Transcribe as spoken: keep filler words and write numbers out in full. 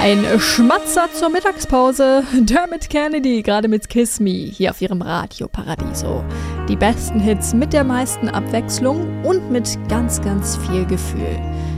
Ein Schmatzer zur Mittagspause. Dermot Kennedy, gerade mit Kiss Me, hier auf ihrem Radio Paradiso. Die besten Hits mit der meisten Abwechslung und mit ganz, ganz viel Gefühl.